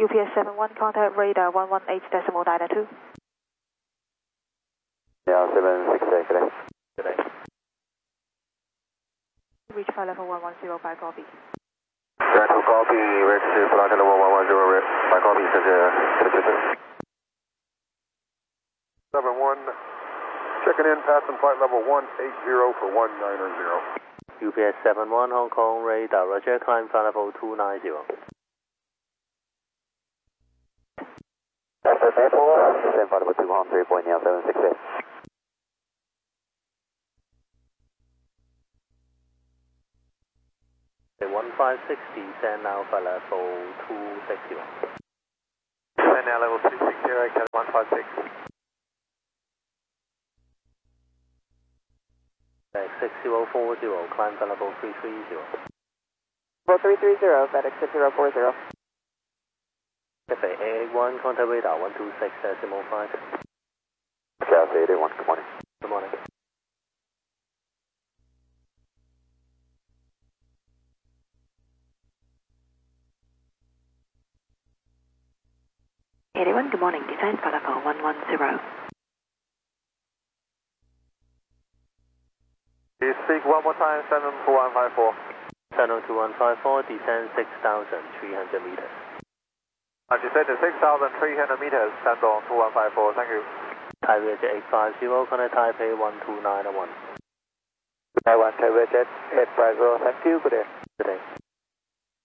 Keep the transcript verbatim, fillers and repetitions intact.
U P S seven one, contact radar one one eight decimal nine two. Yeah, seven six eight, good day. Good day. Reach flight level one one zero by copy. Red to copy, reach flight level one one zero by copy, 谢谢，谢谢。 seven one, checking in, passing flight level one eight zero for one niner zero. U P S seven one, Hong Kong radar, Roger, climb flight level two nine zero. S S A four, same flight level two one three point nine seven six eight. one five six, descend now flight level two six zero. Descend now level two six zero, Kelly one five six. six zero four zero, climb flight level three three zero. Level three three zero, FedEx six zero four zero. Cafe eight eight one, contact radar one two six decimal five. Cafe eight eight one, good morning. Good morning. eight eight one, good morning. Descend flight level one one zero. You speak one more time, seven two one five four. seven two one five four, descend six thousand three hundred meters. Uh, descend to six thousand three hundred meters, stand on two one five four, thank you. Taipei Jet eight five zero, contact Taipei one two nine one. Taiwan Taipei Jet eight five zero, thank you, good day. Good day.